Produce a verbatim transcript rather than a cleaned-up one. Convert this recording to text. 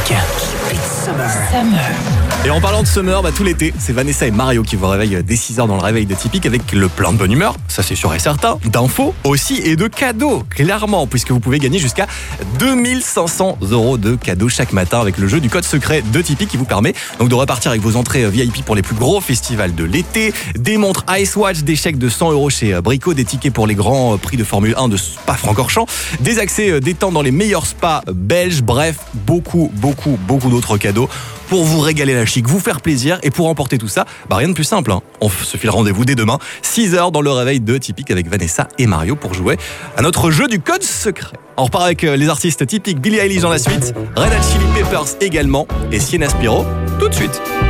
Keep it summer. Summer. Et en parlant de summer, bah, tout l'été, c'est Vanessa et Mario qui vous réveillent dès six heures dans le réveil de Typique avec le plein de bonne humeur, ça c'est sûr et certain, d'infos aussi et de cadeaux, clairement, puisque vous pouvez gagner jusqu'à deux mille cinq cents euros de cadeaux chaque matin avec le jeu du code secret de Typique qui vous permet donc de repartir avec vos entrées V I P pour les plus gros festivals de l'été, des montres Ice Watch, des chèques de cent euros chez Brico, des tickets pour les grands prix de Formule un de Spa-Francorchamps, des accès détente dans les meilleurs spas belges, bref, beaucoup, beaucoup, beaucoup d'autres cadeaux pour vous régaler la chic, vous faire plaisir et pour remporter tout ça, bah rien de plus simple. Hein. On se file rendez-vous dès demain, six heures dans le réveil de Typique avec Vanessa et Mario pour jouer à notre jeu du code secret. On repart avec les artistes Typique, Billie Eilish dans la suite, Red Hot Chili Peppers également et Sienna Spiro tout de suite.